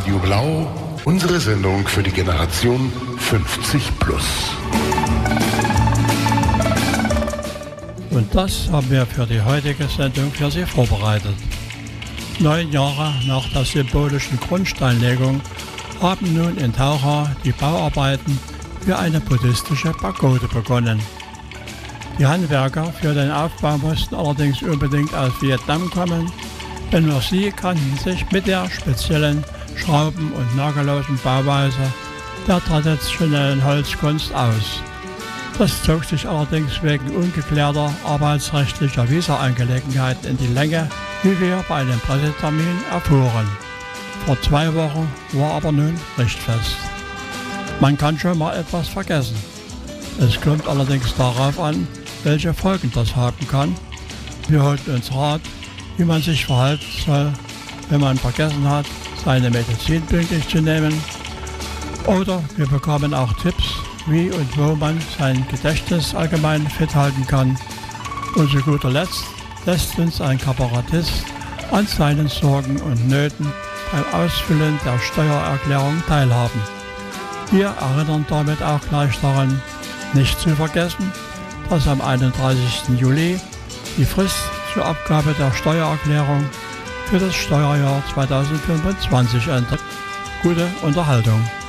Radio Blau, unsere Sendung für die Generation 50 plus. Und das haben wir für die heutige Sendung für Sie vorbereitet. 9 Jahre nach der symbolischen Grundsteinlegung haben nun in Taucha die Bauarbeiten für eine buddhistische Pagode begonnen. Die Handwerker für den Aufbau mussten allerdings unbedingt aus Vietnam kommen, denn nur sie kannten sich mit der speziellen Schrauben- und nagellosen Bauweise der traditionellen Holzkunst aus. Das zog sich allerdings wegen ungeklärter arbeitsrechtlicher Visa-Angelegenheiten in die Länge, wie wir bei einem Pressetermin erfuhren. Vor 2 Wochen war aber nun Richtfest. Man kann schon mal etwas vergessen. Es kommt allerdings darauf an, welche Folgen das haben kann. Wir holten uns Rat, wie man sich verhalten soll, wenn man vergessen hat, seine Medizin pünktlich zu nehmen. Oder wir bekommen auch Tipps, wie und wo man sein Gedächtnis allgemein fit halten kann. Und zu guter Letzt lässt uns ein Kabarettist an seinen Sorgen und Nöten beim Ausfüllen der Steuererklärung teilhaben. Wir erinnern damit auch gleich daran, nicht zu vergessen, dass am 31. Juli die Frist zur Abgabe der Steuererklärung für das Steuerjahr 2025 endet. Gute Unterhaltung.